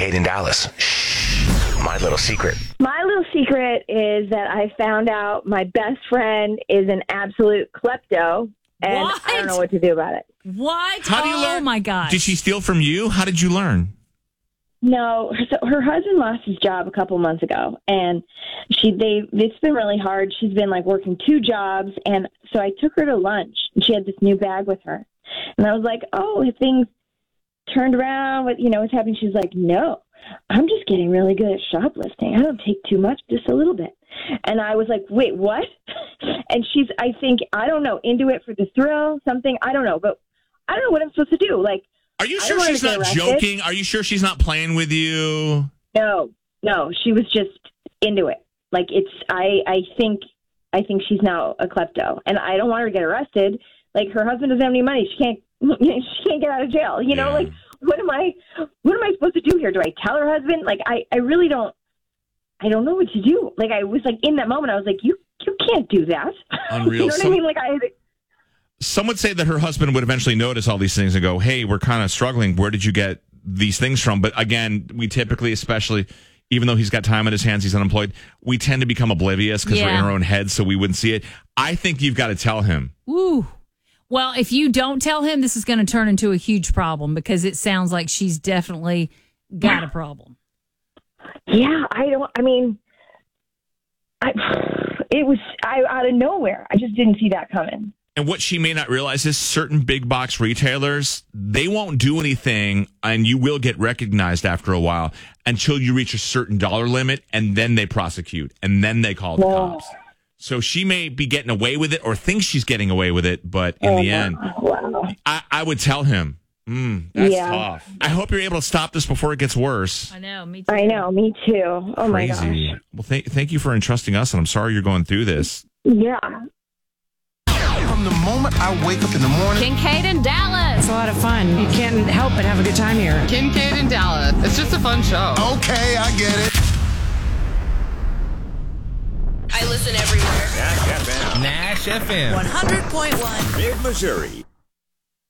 Kate in Dallas. Shh, my little secret. My little secret is that I found out my best friend is an absolute klepto, and What? I don't know what to do about it. What? How do you learn? Oh, my gosh. Did she steal from you? How did you learn? No, so her husband lost his job a couple months ago, and it's been really hard. She's been like working 2 jobs, and so I took her to lunch, and she had this new bag with her, and I was like, "Oh, have things turned around? What's happening?" She's like, "No, I'm just getting really good at shoplifting. I don't take too much, just a little bit." And I was like, "Wait, what?" And she's, I think, I don't know, into it for the thrill, something, I don't know, but I don't know what I'm supposed to do. Like, Are you sure she's not joking? Are you sure she's not playing with you? No, she was just into it. Like, I think she's now a klepto, and I don't want her to get arrested. Like, her husband doesn't have any money. She can't get out of jail. Yeah. Like, what am I supposed to do here? Do I tell her husband? Like, I really don't. I don't know what to do. Like, I was like, in that moment, I was like, you can't do that. Unreal. You know what I mean? Like, Some would say that her husband would eventually notice all these things and go, "Hey, we're kind of struggling. Where did you get these things from?" But again, we typically, especially, even though he's got time on his hands, he's unemployed, we tend to become oblivious because we're in our own heads, so we wouldn't see it. I think you've got to tell him. Ooh. Well, if you don't tell him, this is going to turn into a huge problem because it sounds like she's definitely got a problem. Yeah, it was out of nowhere. I just didn't see that coming. And what she may not realize is certain big box retailers, they won't do anything, and you will get recognized after a while until you reach a certain dollar limit, and then they prosecute, and then they call the cops. So she may be getting away with it or thinks she's getting away with it, but in the end, I would tell him, that's tough. I hope you're able to stop this before it gets worse. I know, me too. I know, me too. Oh, my Crazy. gosh. Well, thank you for entrusting us, and I'm sorry you're going through this. Yeah. From the moment I wake up in the morning. Kincaid in Dallas. It's a lot of fun. You can't help but have a good time here. Kincaid in Dallas. It's just a fun show. Okay, I get it. I listen everywhere. Nash FM. 100.1. Mid-Missouri.